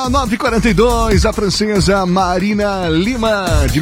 9h42, a francesa Marina Lima, de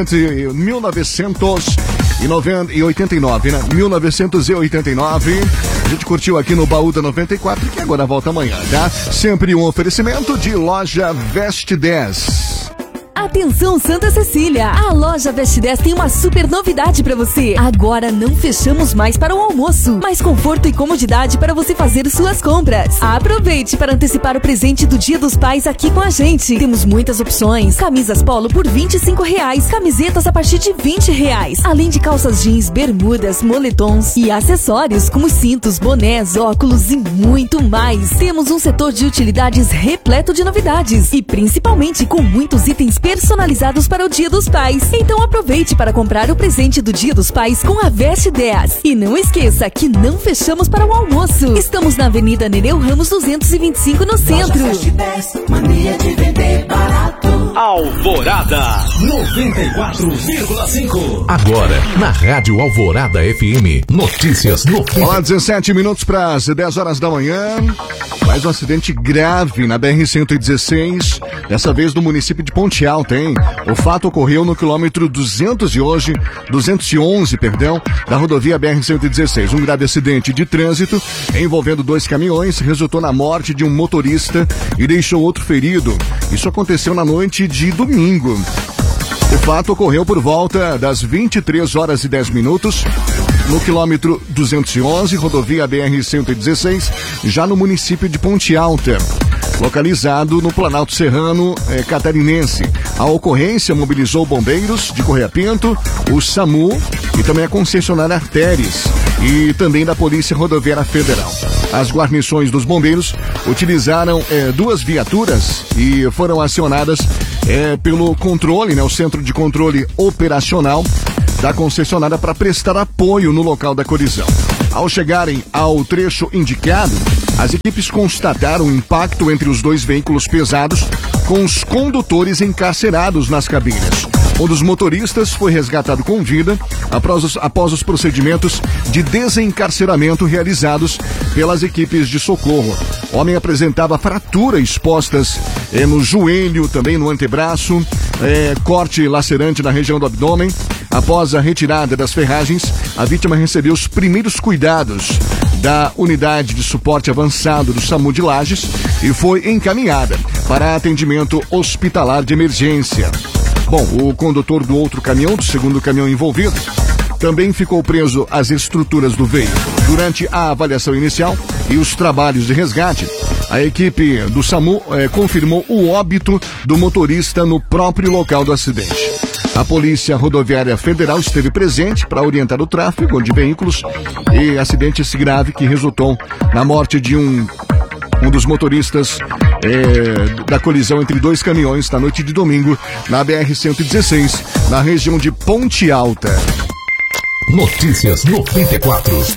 1989, né? 1989. A gente curtiu aqui no Baú da 94, que agora volta amanhã, tá? Sempre um oferecimento de loja Veste 10. Atenção Santa Cecília, a loja Veste 10 tem uma super novidade pra você. Agora não fechamos mais para o almoço, mais conforto e comodidade para você fazer suas compras. Aproveite para antecipar o presente do Dia dos Pais aqui com a gente. Temos muitas opções, camisas polo por R$25, camisetas a partir de R$20, além de calças jeans, bermudas, moletons e acessórios como cintos, bonés, óculos e muito mais. Temos um setor de utilidades repleto de novidades e principalmente com muitos itens personalizados para o Dia dos Pais. Então aproveite para comprar o presente do Dia dos Pais com a Veste 10. E não esqueça que não fechamos para o almoço. Estamos na Avenida Nereu Ramos 225 no centro. Veste 10, mania de vender barato. Alvorada 94,5. Agora, na Rádio Alvorada FM, notícias no fim. Olá, 17 minutos para as 10 horas da manhã. Mais um acidente grave na BR-116, dessa vez no município de Ponte Alta, hein? O fato ocorreu no quilômetro 211, da rodovia BR-116. Um grave acidente de trânsito envolvendo 2 caminhões resultou na morte de um motorista e deixou outro ferido. Isso aconteceu na noite de domingo. O fato ocorreu por volta das 23h10, no quilômetro 211, rodovia BR-116, já no município de Ponte Alta, localizado no Planalto Serrano catarinense. A ocorrência mobilizou bombeiros de Correia Pinto, o SAMU e também a concessionária Artéries e também da Polícia Rodoviária Federal. As guarnições dos bombeiros utilizaram 2 viaturas e foram acionadas pelo controle, né, o Centro de Controle Operacional da concessionária para prestar apoio no local da colisão. Ao chegarem ao trecho indicado, as equipes constataram o impacto entre os 2 veículos pesados com os condutores encarcerados nas cabines. Um dos motoristas foi resgatado com vida após os procedimentos de desencarceramento realizados pelas equipes de socorro. O homem apresentava fratura expostas no joelho, também no antebraço, corte lacerante na região do abdômen. Após a retirada das ferragens, a vítima recebeu os primeiros cuidados da unidade de suporte avançado do SAMU de Lages e foi encaminhada para atendimento hospitalar de emergência. Bom, o condutor do outro caminhão, do segundo caminhão envolvido, também ficou preso às estruturas do veículo. Durante a avaliação inicial e os trabalhos de resgate, a equipe do SAMU confirmou o óbito do motorista no próprio local do acidente. A Polícia Rodoviária Federal esteve presente para orientar o tráfego de veículos e acidente esse grave que resultou na morte de um dos motoristas da colisão entre 2 caminhões na noite de domingo na BR-116, na região de Ponte Alta. Notícias 94.